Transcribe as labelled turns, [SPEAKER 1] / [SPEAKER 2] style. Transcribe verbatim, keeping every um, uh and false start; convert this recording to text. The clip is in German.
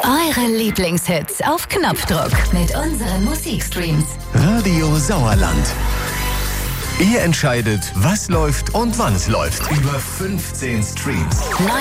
[SPEAKER 1] Eure Lieblingshits auf Knopfdruck mit unseren Musikstreams.
[SPEAKER 2] Radio Sauerland. Ihr entscheidet, was läuft und wann es läuft. Über fünfzehn Streams.